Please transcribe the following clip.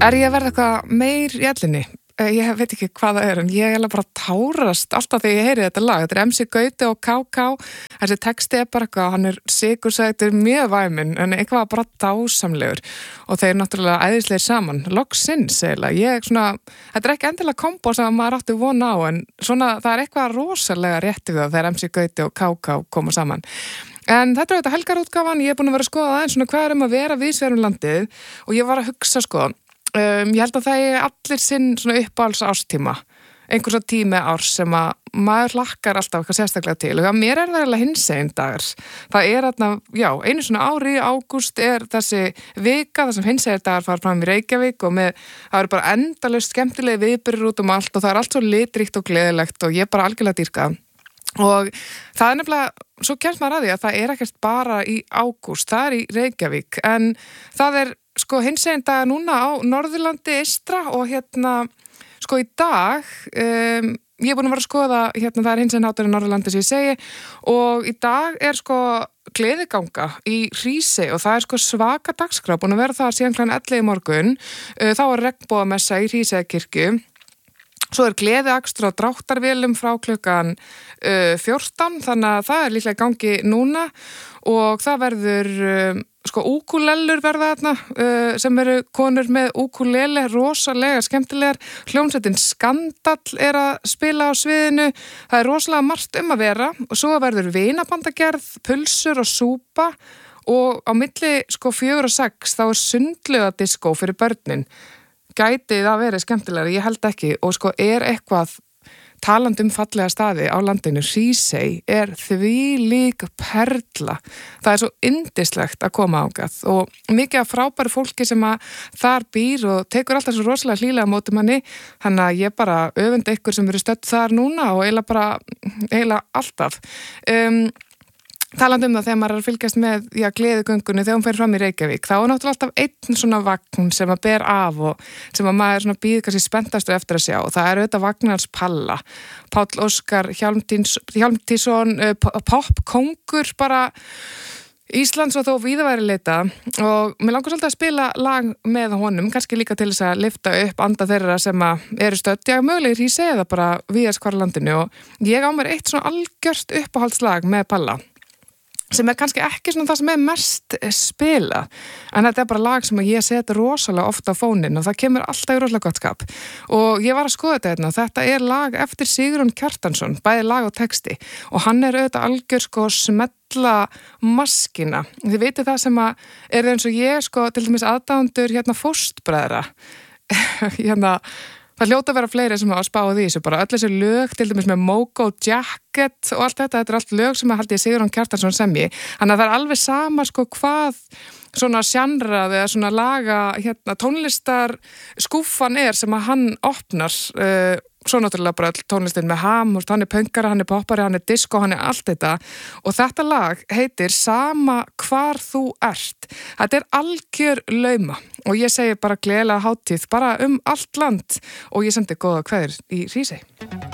Er ég að verða eitthvað meir í ellinni? Ég veit ekki hvað það en ég bara tárast alltaf þegar ég heyri þetta lag. Þetta MC Gauti og KK. Þessi texti bara eitthvað, hann sigursætur mjög væminn, en eitthvað bara dásamlegur. Og þeir náttúrulega æðislegir saman. Loksins, eiginlega. Þetta ekki endilega kombo sem maður átti von á, en svona, það eitthvað rosalega rétt við það þegar MC Gauti og KK koma saman. En þetta þetta helgarútgáfan, ég búin að vera að skoða það, en svona hvað að vera víðsvegar landið, og ég var að hugsa ég held að það allir sinn svona uppáhalds ástíma, einhversa tími árs sem að maður hlakkar alltaf eitthvað sérstaklega til, og mér það eiginlega hinsegin dagar. Það þarna, einu svona ári í ágúst þessi vika, þar sem hinsegin dagar fara fram í Reykjavík og það bara endalaust skemmtilegi viðburðir út allt og það allt svo litríkt og gleðilegt og ég bara algjörlega dýrka. Og það nefnilega, svo kemst maður að því að það ekkert bara í ágúst, það í Reykjavík, en það hinsegin dagar núna á Norðurlandi eystra og í dag, ég búin að vera að skoða, það hinsegin hátíð í Norðurlandi sem ég segi, og í dag gleðiganga í Hrísey og það svaka dagskrá, búin að vera það síðan kl. 11 í morgun, þá regnbogamessa í Hríseykirkju. Svo gleðiakstur á dráttarvélum frá klukkan 14, þannig að það líklega í gangi núna og það verður, úkulellur verða þarna, sem eru konur með ukulele, rosalega skemmtilegar. Hljómsveitin Skandall að spila á sviðinu, það rosalega margt að vera og svo verður vinabandagerð, pulsur og súpa og á milli 4 og 6 þá sundlaugadiskó fyrir börnin. Gæti það verið skemmtilega, ég held ekki og eitthvað talandi fallega staði á landinu, Hrísey þvílík perla. Það svo yndislegt að koma ángað og mikið af frábæru fólki sem að þar býr og tekur alltaf svo rosalega hlýlega á móti manni, þannig að ég bara öfunda ykkur sem eru stödd þar núna og eiginlega alltaf. Talandi það þegar maður að fylgjast með gleðigöngunni þegar hún fer fram í Reykjavík, þá náttúrulega alltaf einn svona vagn sem að ber af og sem að maður býður kannski spenntastu eftir að sjá og það auðvitað vagnarins Palla, Páll Óskar Hjálmtísson, popkongur bara Íslands og þó víða væri leita og mér langar svolítið að spila lag með honum, kannski líka til þess að lyfta upp anda þeirra sem að eru stödd, mögulega í Hrísey eða bara víðast hvar á landinu og ég á mér eitt svona algjört uppáhaldslag með Palla sem kannski ekki svona það sem mest spila, en þetta bara lag sem ég seti rosalega ofta á fóninn og það kemur alltaf í rosalega gott skap og ég var að skoða þetta lag eftir Sigurjón Kjartansson, bæði lag og texti og hann auðvitað algjör smella maskina, þið vitið það sem að eins og ég til dæmis aðdáendur fóstbræðra það hljóta að vera fleiri sem hafa spáð í þessu bara öll þessi lög, til dæmis með Mogo Jacket og allt þetta allt lög sem að haldi Sigurjón Kjartansson semji, þannig að það alveg sama hvað svona sjanrað eða svona laga tónlistar skúffan sem að hann opnar, svo náttúrulega bara öll tónlistin með Ham, hann pönkari, hann poppari, hann disco, hann allt þetta og þetta lag heitir Sama hvar þú ert. Þetta algjör lauma og ég segi bara gleðilega hátíð bara allt land og ég sendi góða kveðir í Hrísey.